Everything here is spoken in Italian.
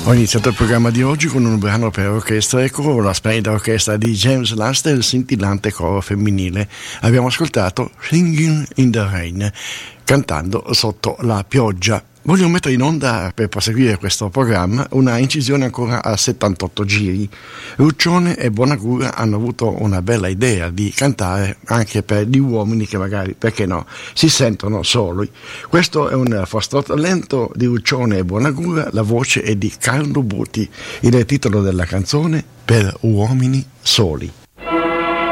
Ho iniziato il programma di oggi con un brano per orchestra e coro, la splendida orchestra di James Last e il scintillante coro femminile. Abbiamo ascoltato Singing in the Rain, cantando sotto la pioggia. Voglio mettere in onda, per proseguire questo programma, una incisione ancora a 78 giri. Ruccione e Bonagura hanno avuto una bella idea di cantare anche per gli uomini che magari, perché no, si sentono soli. Questo è un foxtrot lento di Ruccione e Bonagura, la voce è di Carlo Buti, il titolo della canzone Per uomini soli.